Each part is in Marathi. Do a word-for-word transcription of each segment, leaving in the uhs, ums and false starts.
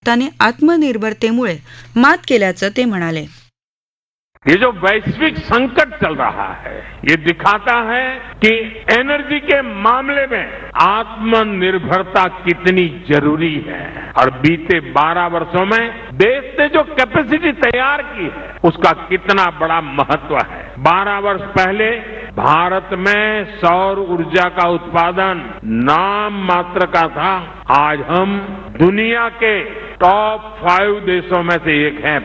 भारताने आत्मनिर्भरतेमुळे मात केल्याचं ते म्हणाले. ये जो वैश्विक संकट चल रहा है ये दिखाता है कि एनर्जी के मामले में आत्मनिर्भरता कितनी जरूरी है और बीते बारह वर्षों में देश ने जो कैपेसिटी तैयार की है उसका कितना बड़ा महत्व है. बारह वर्ष पहले भारत में सौर ऊर्जा का उत्पादन नाम मात्र का था. आज हम दुनिया के टॉप फाइव देशों में से एक हैं.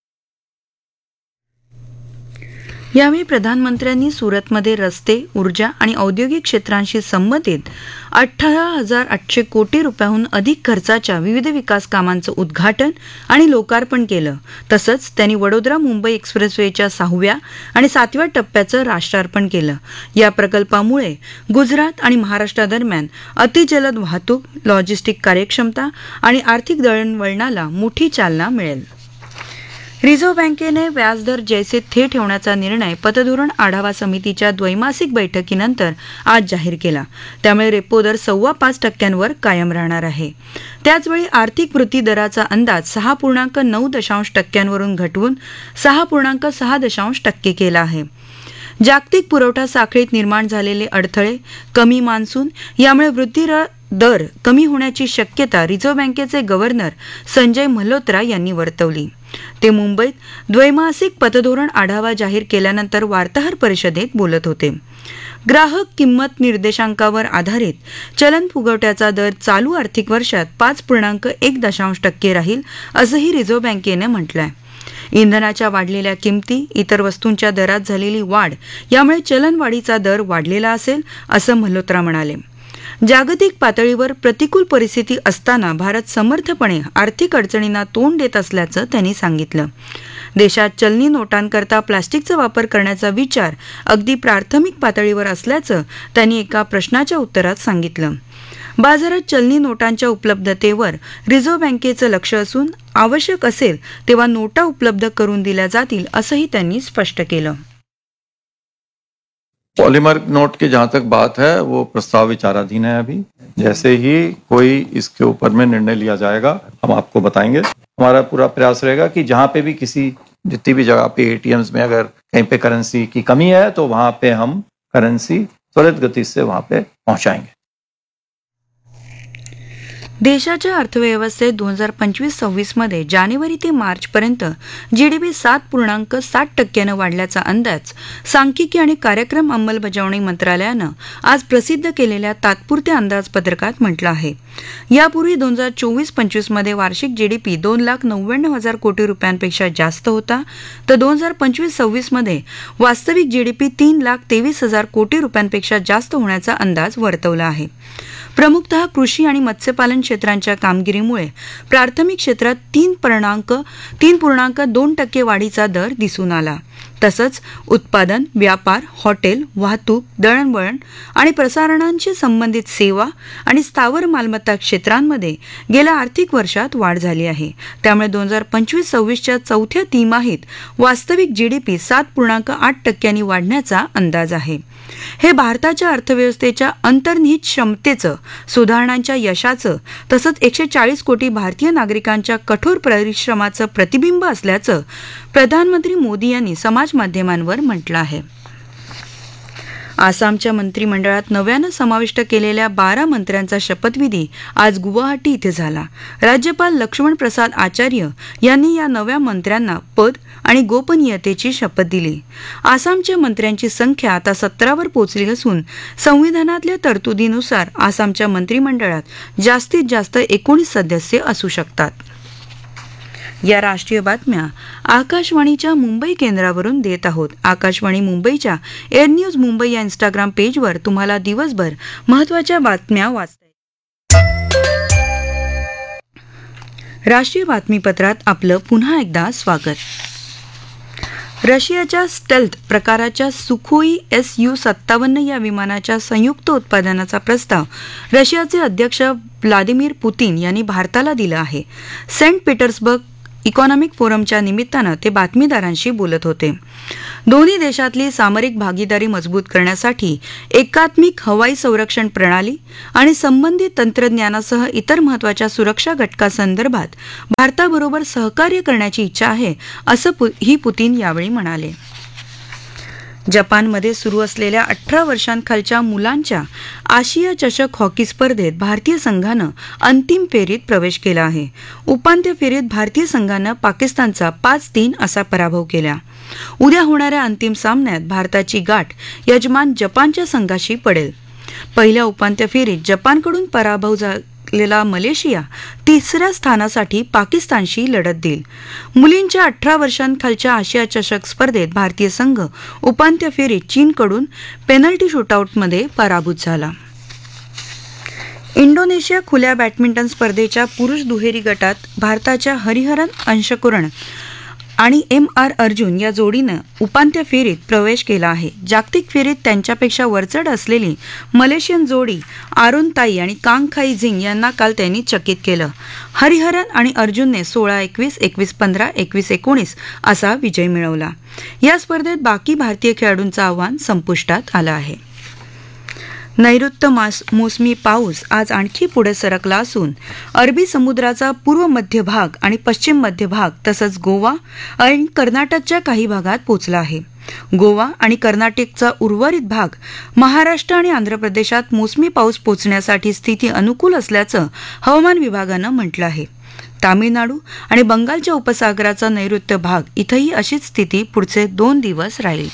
यावेळी प्रधानमंत्र्यांनी सुरतमध्ये रस्ते, ऊर्जा आणि औद्योगिक क्षेत्रांशी संबंधित अठरा हजार आठशे कोटी रुपयाहून अधिक खर्चाच्या विविध विकास कामांचं उद्घाटन आणि लोकार्पण केलं. तसंच त्यांनी वडोदरा मुंबई एक्सप्रेसवेच्या सहाव्या आणि सातव्या टप्प्याचं राष्ट्रार्पण केलं. या प्रकल्पामुळे गुजरात आणि महाराष्ट्रादरम्यान अतिजलद वाहतूक, लॉजिस्टिक कार्यक्षमता आणि आर्थिक दळणवळणाला मोठी चालना मिळेल. रिझर्व्ह बँकेने व्याजदर जैसे थे ठेवण्याचा निर्णय पतधोरण आढावा समितीच्या द्वैमासिक बैठकीनंतर आज जाहीर केला. त्यामुळे रेपो दर सव्वा पाच टक्क्यांवर कायम राहणार आहे. त्याचवेळी आर्थिक वृद्धी दराचा अंदाज सहा पूर्णांक नऊ दशांश टक्क्यांवरून घटवून सहा पूर्णांक सहा दशांश टक्के केला आहे. जागतिक पुरवठा साखळीत निर्माण झालेले अडथळे, कमी मान्सून यामुळे वृद्धी दर कमी होण्याची शक्यता रिझर्व्ह बँकेचे गव्हर्नर संजय मल्होत्रा यांनी वर्तवली. ते मुंबईत द्वैमासिक पतधोरण आढावा जाहीर केल्यानंतर वार्ताहर परिषदेत बोलत होते. ग्राहक किंमत निर्देशांकावर आधारित चलन फुगवट्याचा दर चालू आर्थिक वर्षात पाच पूर्णांक एक दशांश टक्के राहील असंही रिझर्व्ह बँकेने म्हटलंय. इंधनाच्या वाढलेल्या किमती, इतर वस्तूंच्या दरात झालेली वाढ यामुळे चलनवाढीचा दर वाढलेला असेल असं मल्होत्रा म्हणाले. जागतिक पातळीवर प्रतिकूल परिस्थिती असताना भारत समर्थपणे आर्थिक अडचणींना तोंड देत असल्याचं त्यांनी सांगितलं. देशात चलनी नोटांकरता प्लास्टिकचा वापर करण्याचा विचार अगदी प्राथमिक पातळीवर असल्याचं त्यांनी एका प्रश्नाच्या उत्तरात सांगितलं. बाजारात चलनी नोटांच्या उपलब्धतेवर रिझर्व्ह बँकेचं लक्ष असून आवश्यक असेल तेव्हा नोटा उपलब्ध करून दिल्या जातील असंही त्यांनी स्पष्ट केलं. पॉलीमर नोट की जहां तक बात है वो प्रस्ताव विचाराधीन है. अभी जैसे ही कोई इसके ऊपर में निर्णय लिया जाएगा हम आपको बताएंगे. हमारा पूरा प्रयास रहेगा कि जहां पे भी किसी जितनी भी जगह पे एटीएम्स में अगर कहीं पे करेंसी की कमी है तो वहां पे हम करेंसी त्वरित गति से वहां पे पहुंचाएंगे. देशाच्या अर्थव्यवस्थेत दोन हजार पंचवीस सव्वीस मध्ये जानेवारी ते मार्चपर्यंत जीडीपी सात पूर्णांक सात टक्क्यानं वाढल्याचा अंदाज सांख्यिकी आणि कार्यक्रम अंमलबजावणी मंत्रालयानं आज प्रसिद्ध केलेल्या तात्पुरत्या अंदाजपत्रकात म्हटलं आहे. यापूर्वी दोन हजार चोवीस पंचवीस मध्ये वार्षिक जीडीपी दोन लाख नव्याण्णव हजार कोटी रुपयांपेक्षा जास्त होता, तर दोन हजार पंचवीस सव्वीस मध्ये वास्तविक जीडीपी तीन लाख तेवीस हजार कोटी रुपयांपेक्षा जास्त होण्याचा अंदाज वर्तवला आहे. प्रमुखतः कृषी आणि मत्स्यपालन क्षेत्रांच्या कामगिरीमुळे प्राथमिक क्षेत्रात तीन पूर्णांक तीन पूर्णांक दोन टक्के वाढीचा दर दिसून आला. तसंच उत्पादन, व्यापार, हॉटेल, वाहतूक, दळणवळण आणि प्रसारणांशी संबंधित सेवा आणि स्थावर मालमत्ता क्षेत्रांमध्ये गेल्या आर्थिक वर्षात वाढ झाली आहे. त्यामुळे दोन हजार पंचवीस सव्वीसच्या चौथ्या तिमाहीत वास्तविक जीडीपी सात पूर्णांक आठ टक्क्यांनी वाढण्याचा अंदाज आहे. हे भारताच्या अर्थव्यवस्थेच्या अंतर्निहित क्षमतेचं, सुधारणांच्या यशाचं तसंच एकशे चाळीस कोटी भारतीय नागरिकांच्या कठोर परिश्रमाचं प्रतिबिंब असल्याचं प्रधानमंत्री मोदी यांनी समाज माध्यमांवर म्हटलं आहे. आसामच्या मंत्रिमंडळात नव्यानं समाविष्ट केलेल्या बारा मंत्र्यांचा शपथविधी आज गुवाहाटी इथे झाला. राज्यपाल लक्ष्मण प्रसाद आचार्य यांनी या नव्या मंत्र्यांना पद आणि गोपनीयतेची शपथ दिली. आसामच्या मंत्र्यांची संख्या आता सतरावर पोहोचली असून संविधानातल्या तरतुदीनुसार आसामच्या मंत्रिमंडळात जास्तीत जास्त एकोणीस सदस्य असू शकतात. या राष्ट्रीय बातम्या आकाशवाणीच्या मुंबई केंद्रावरून देत आहोत. आकाशवाणी मुंबईच्या एअर न्यूज मुंबई या इंस्टाग्राम पेजवर तुम्हाला दिवसभर महत्त्वाच्या बातम्या वाचता येतील. राष्ट्रीय बातमीपत्रात आपलं पुन्हा एकदा स्वागत. रशियाच्या स्टेल्थ प्रकाराच्या सुखोई एस यू सत्तावन्न या विमानाच्या संयुक्त उत्पादनाचा प्रस्ताव रशियाचे अध्यक्ष व्लादिमीर पुतीन यांनी भारताला दिला आहे. सेंट पीटर्सबर्ग इकॉनॉमिक फोरमच्या निमित्तानं ते बातमीदारांशी बोलत होते. दोन्ही देशातली सामरिक भागीदारी मजबूत करण्यासाठी एकात्मिक हवाई संरक्षण प्रणाली आणि संबंधित तंत्रज्ञानासह इतर महत्वाच्या सुरक्षा घटकांसंदर्भात भारताबरोबर सहकार्य करण्याची इच्छा आहे असं ही पुतीन यावेळी म्हणाले. जपानमध्ये सुरू असलेल्या अठरा वर्षांखालच्या मुलांच्या आशिया चषक हॉकी स्पर्धेत भारतीय संघानं अंतिम फेरीत प्रवेश केला आहे. उपांत्य फेरीत भारतीय संघानं पाकिस्तानचा पाच तीन असा पराभव केला. उद्या होणाऱ्या अंतिम सामन्यात भारताची गाठ यजमान जपानच्या संघाशी पडेल. पहिल्या उपांत्य फेरीत जपानकडून पराभव झालेला मलेशिया तिसऱ्या स्थानासाठी पाकिस्तानशी लढत देईल. मुलींच्या अठरा वर्षांखालच्या आशिया चषक स्पर्धेत भारतीय संघ उपांत्य फेरीत चीनकडून पेनल्टी शूटआउटमध्ये पराभूत झाला. इंडोनेशिया खुल्या बॅडमिंटन स्पर्धेच्या पुरुष दुहेरी गटात भारताच्या हरिहरन अंशकुरण आणि एम आर अर्जुन या जोडीनं उपांत्य फेरीत प्रवेश केला आहे. जागतिक फेरीत त्यांच्यापेक्षा वरचढ असलेली मलेशियन जोडी आरोन ताई आणि कांग खाई झिंग यांना काल त्यांनी चकित केलं. हरिहरन आणि अर्जुनने सोळा एकवीस, एकवीस पंधरा, एकवीस एकोणीस असा विजय मिळवला. या स्पर्धेत बाकी भारतीय खेळाडूंचं आव्हान संपुष्टात आलं आहे. नैऋत्य मोसमी पाऊस आज आणखी पुढे सरकला असून अरबी समुद्राचा पूर्व मध्य भाग आणि पश्चिम मध्य भाग तसंच गोवा आणि कर्नाटकच्या काही भागात पोहोचला आहे. गोवा आणि कर्नाटकचा उर्वरित भाग, महाराष्ट्र आणि आंध्र प्रदेशात मोसमी पाऊस पोहोचण्यासाठी स्थिती अनुकूल असल्याचं हवामान विभागानं म्हटलं आहे. तामिळनाडू आणि बंगालच्या उपसागराचा नैऋत्य भाग इथंही अशीच स्थिती पुढचे दोन दिवस राहील.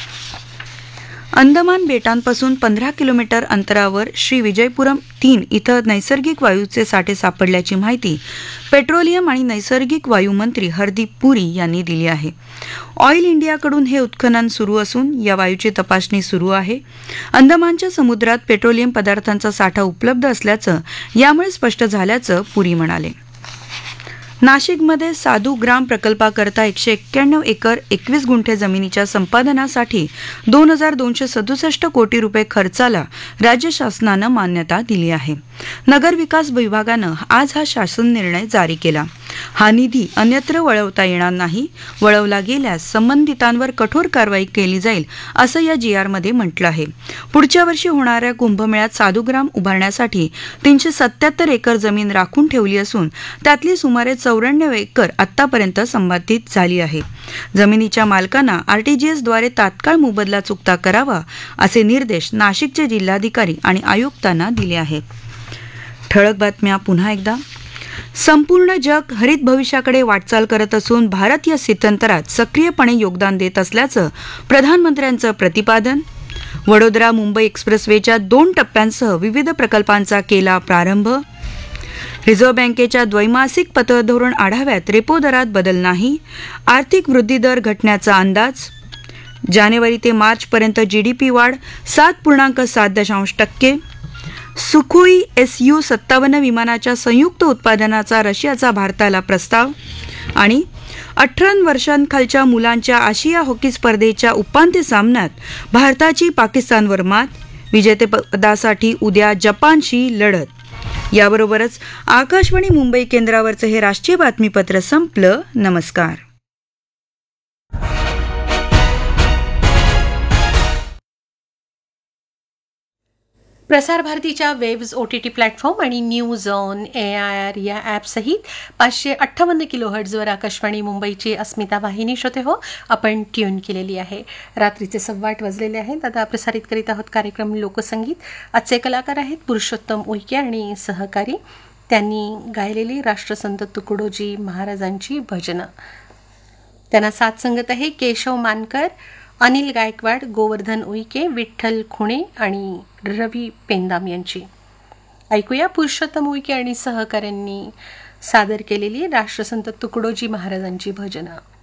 अंदमान बेटांपासून पंधरा किलोमीटर अंतरावर श्री विजयपुरम तीन इथं नैसर्गिक वायूचे साठे सापडल्याची माहिती पेट्रोलियम आणि नैसर्गिक वायू मंत्री हरदीप पुरी यांनी दिली आहे. ऑईल इंडियाकडून हे उत्खनन सुरू असून या वायूची तपासणी सुरू आहे. अंदमानच्या समुद्रात पेट्रोलियम पदार्थांचा साठा उपलब्ध असल्याचं यामुळे स्पष्ट झाल्याचं पुरी म्हणाले. नाशिकमध्ये साधू ग्राम प्रकल्पाकरता एकशे एक्क्याण्णव एकर एकवीस गुंठे जमिनीच्या संपादनासाठी दोन हजार दोनशे सदुसष्ट कोटी रुपये खर्चाला राज्य शासनानं मान्यता दिली आहे. नगर विकास विभागानं आज हा शासन निर्णय जारी केला. हा निधी अन्यत्र वळवता येणार नाही. वळवला गेल्यास संबंधितांवर कठोर कारवाई केली जाईल असं या जी आरमध्ये म्हटलं आहे. पुढच्या वर्षी होणाऱ्या कुंभमेळ्यात साधुग्राम उभारण्यासाठी तीनशे सत्याहत्तर एकर जमीन राखून ठेवली असून त्यातली सुमारे चौऱ्याण्णव एकर आतापर्यंत संपादित झाली आहे. जमिनीच्या मालकांना आरटीजीएसद्वारे तात्काळ मोबदला चुकता करावा असे निर्देश नाशिकचे जिल्हाधिकारी आणि आयुक्तांना दिले आहेत. ठळक बातम्या पुन्हा एकदा. संपूर्ण जग हरित भविष्याकडे वाटचाल करत असून भारत या स्थित्यंतरात सक्रियपणे योगदान देत असल्याचं प्रधानमंत्र्यांचं प्रतिपादन. वडोदरा मुंबई एक्सप्रेसवेच्या दोन टप्प्यांसह विविध प्रकल्पांचा केला प्रारंभ. रिझर्व्ह बँकेच्या द्वैमासिक पतधोरण आढाव्यात रेपो दरात बदल नाही. आर्थिक वृद्धी दर घटण्याचा अंदाज. जानेवारी ते मार्चपर्यंत जीडीपी वाढ सात पूर्णांक सात दशांश टक्के. सुखोई एस यू सत्तावन्न विमानाच्या संयुक्त उत्पादनाचा रशियाचा भारताला प्रस्ताव. आणि अठरा वर्षांखालच्या मुलांच्या आशिया हॉकी स्पर्धेच्या उपांत्य सामन्यात भारताची पाकिस्तानवर मात. विजेतेपदासाठी उद्या जपानशी लढत. याबरोबरच आकाशवाणी मुंबई केंद्रावरचं हे राष्ट्रीय बातमीपत्र संपलं. नमस्कार. प्रसार भारतीच्या webs O T T platform आणि news on A I R या ॲपसहित पाचशे अठ्ठावन्न किलो हर्ट्झवर आकाशवाणी मुंबईची अस्मिता वाहिनी श्रोते हो आपण ट्यून केलेली आहे. रात्रीचे सव्वा आठ वाजलेले आहेत. आता प्रसारित करीत आहोत कार्यक्रम लोकसंगीत. आजचे कलाकार आहेत पुरुषोत्तम उईके आणि सहकारी. त्यांनी गायलेली राष्ट्रसंत तुकडोजी महाराजांची भजनं. त्यांना साथ संगत आहे केशव मानकर, अनिल गायकवाड, गोवर्धन उईके, विठ्ठल खुणे आणि रवी पेंदाम यांची. ऐकूया पुरुषोत्तम उईके आणि सहकाऱ्यांनी सादर केलेली राष्ट्रसंत तुकडोजी महाराजांची भजनं.